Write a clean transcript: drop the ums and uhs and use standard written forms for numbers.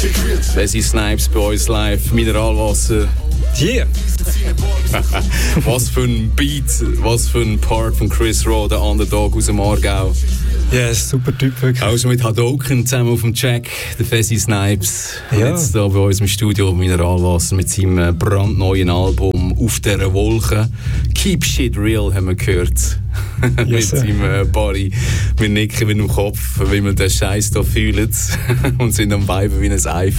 Wesley Snipes bei uns live, Mineralwasser. Yeah. Was für ein Beat, was für ein Part von Chris Raw, der Underdog aus dem Aargau. Ja, yes, super Typ wirklich. Auch schon mit Hadoken zusammen auf dem Jack, der Wesley Snipes. Ja. Jetzt hier bei uns im Studio Mineralwasser mit seinem brandneuen Album «Auf dieser Wolke». «Keep Shit Real» haben wir gehört. Yes, mit seinem Body. Wir nicken mit dem Kopf, weil wir den Scheiß hier fühlen und sind am Viben wie ein iPhone.